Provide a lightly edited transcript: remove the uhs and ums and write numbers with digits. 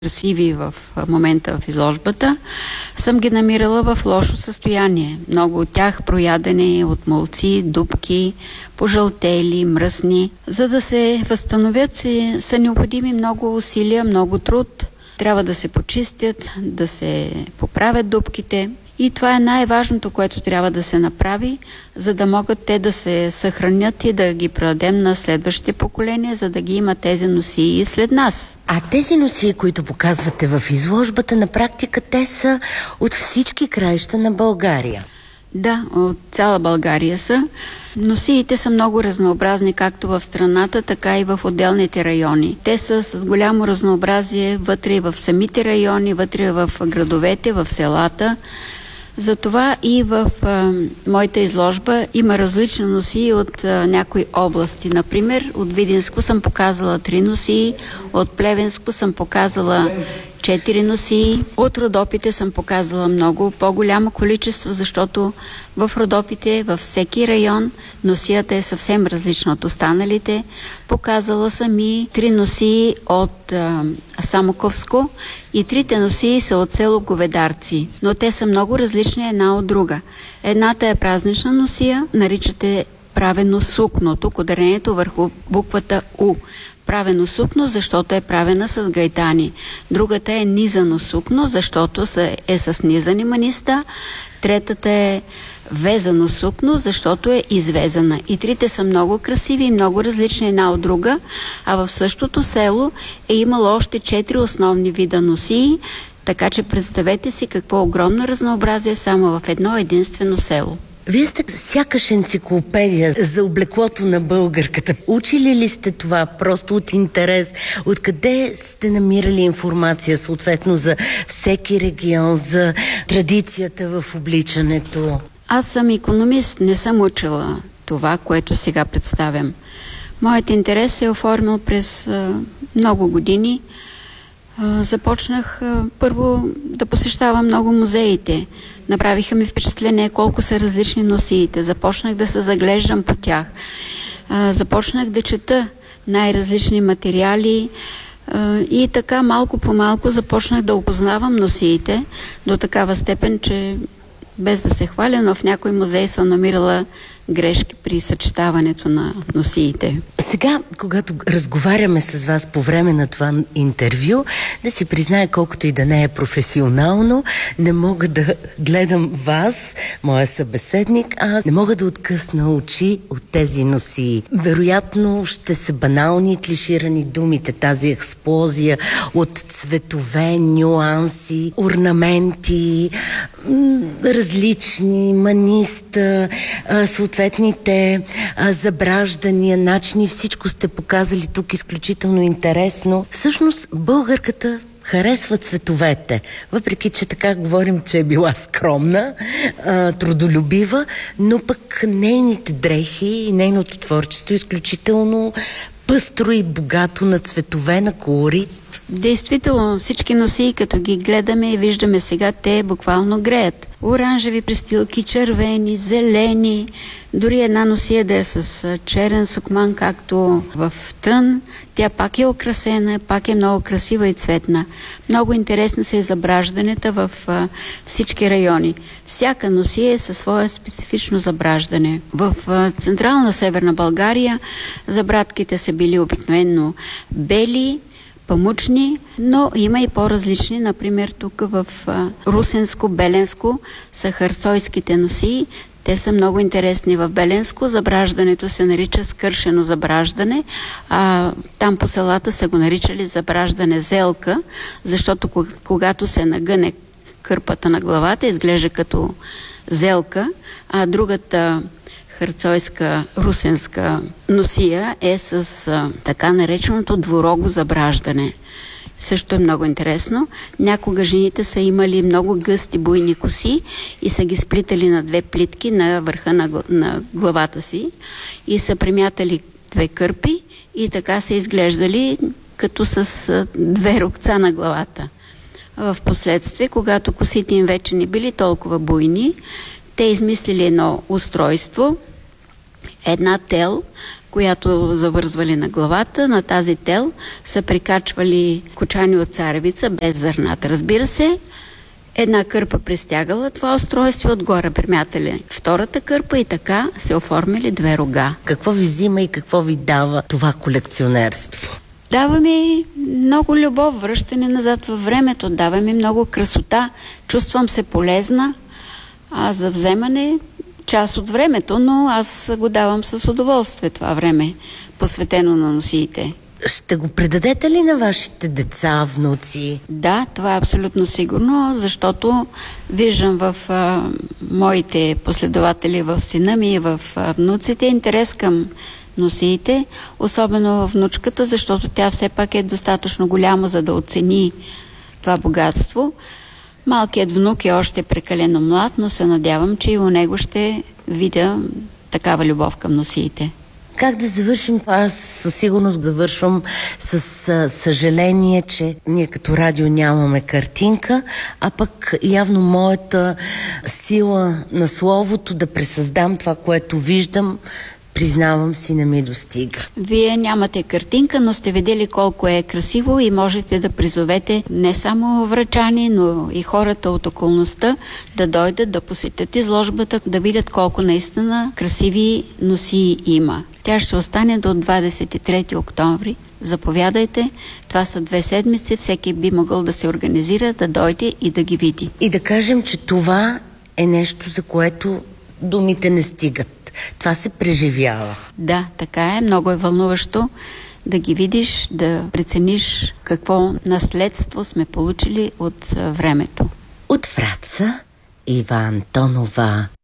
красиви в момента в изложбата, съм ги намирала в лошо състояние. Много от тях проядени от молци, дупки, пожълтели, мръсни. За да се възстановят са необходими много усилия, много труд. Трябва да се почистят, да се поправят дупките. И това е най-важното, което трябва да се направи, за да могат те да се съхранят и да ги предадем на следващите поколения, за да ги има тези носии след нас. А тези носии, които показвате в изложбата, на практика те са от всички краища на България. Да, от цяла България са. Носиите са много разнообразни, както в страната, така и в отделните райони. Те са с голямо разнообразие вътре и в самите райони, вътре в градовете, в селата. Затова и в моята изложба има различни носии от някои области. Например, от Видинско съм показала 3 носии, от Плевенско съм показала 4 носии, от Родопите съм показала много по-голямо количество, защото в Родопите, във всеки район, носията е съвсем различна от останалите. Показала съм и 3 носии от Самоковско и 3 носии са от село Говедарци, но те са много различни една от друга. Едната е празнична носия, наричате правено сукно, тук ударението върху буквата У. Правено сукно, защото е правена с гайтани. Другата е низано сукно, защото е с низани маниста. Третата е везано сукно, защото е извезана. И 3 са много красиви и много различни една от друга, а в същото село е имало още 4 основни вида носии, така че представете си какво огромно разнообразие само в едно единствено село. Вие сте сякаш енциклопедия за облеклото на българката. Учили ли сте това просто от интерес? Откъде сте намирали информация съответно за всеки регион, за традицията в обличането? Аз съм икономист, не съм учила това, което сега представям. Моят интерес се е оформил през много години. Започнах първо да посещавам много музеите. Направиха ми впечатление колко са различни носиите. Започнах да се заглеждам по тях. Започнах да чета най-различни материали и така малко по малко започнах да опознавам носиите до такава степен, че без да се хваля, но в някой музей съм намирала грешки при съчетаването на носиите. Сега, когато разговаряме с вас по време на това интервю, да си призная, колкото и да не е професионално, не мога да гледам вас, моя събеседник, а не мога да откъсна очи от тези носии. Вероятно ще са банални, клиширани думите, тази експлозия от цветове, нюанси, орнаменти, различни, маниста, съответните забраждания, начини, всичко сте показали тук изключително интересно. Всъщност българката харесва цветовете, въпреки че така говорим, че е била скромна, трудолюбива, но пък нейните дрехи и нейното творчество е изключително пъстро и богато на цветове, на колорит. Действително, всички носии, като ги гледаме и виждаме сега, те буквално греят. Оранжеви престилки, червени, зелени, дори една носия да е с черен сукман, както в тън, тя пак е украсена, пак е много красива и цветна. Много интересни са и забражданията в всички райони. Всяка носия е със свое специфично забраждане. В централна Северна България забрадките са били обикновено бели, памучни, но има и по-различни. Например, тук в Русенско, Беленско са харсойските носии. Те са много интересни. В Беленско забраждането се нарича скършено забраждане, а там по селата са го наричали забраждане зелка, защото когато се нагъне кърпата на главата, изглежда като зелка, а другата харцойска, русенска носия е с така нареченото дворого забраждане. Също е много интересно. Някога жените са имали много гъсти буйни коси и са ги сплитали на 2 плитки на върха на главата си и са премятали 2 кърпи и така са изглеждали като с 2 рокца на главата. В последствие, когато косите им вече не били толкова буйни, те измислили едно устройство, една тел, която завързвали на главата. На тази тел са прикачвали кочани от царевица, без зърната, разбира се. Една кърпа пристягала това устройство, отгоре примятали втората кърпа и така се оформили две рога. Какво ви взима и какво ви дава това колекционерство? Дава ми много любов, връщане назад във времето, дава ми много красота, чувствам се полезна, а за вземане част от времето, но аз го давам с удоволствие това време, посветено на носиите. Ще го предадете ли на вашите деца, внуци? Да, това е абсолютно сигурно, защото виждам в моите последователи, в сина ми и в внуците интерес към носиите, особено внучката, защото тя все пак е достатъчно голяма, за да оцени това богатство. Малкият внук е още прекалено млад, но се надявам, че и у него ще видя такава любов към носиите. Как да завършим? Аз със сигурност завършвам с съжаление, че ние като радио нямаме картинка, а пък явно моята сила на словото да пресъздам това, което виждам, признавам си, не ми достига. Вие нямате картинка, но сте видели колко е красиво и можете да призовете не само врачани, но и хората от околността да дойдат да посетят изложбата, да видят колко наистина красиви носии има. Тя ще остане до 23 октомври. Заповядайте. Това са 2 седмици. Всеки би могъл да се организира, да дойде и да ги види. И да кажем, че това е нещо, за което думите не стигат. Това се преживява. Да, така е. Много е вълнуващо да ги видиш, да прецениш какво наследство сме получили от времето. От Враца Ива Антонова.